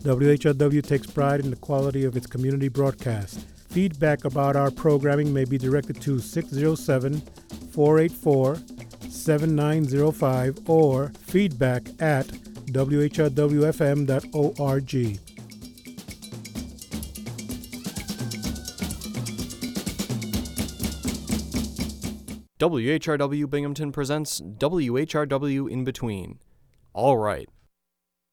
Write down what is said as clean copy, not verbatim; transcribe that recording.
WHRW takes pride in the quality of its community broadcast. Feedback about our programming may be directed to 607-484-7905 or feedback@whrwfm.org. WHRW Binghamton presents WHRW In Between. All right,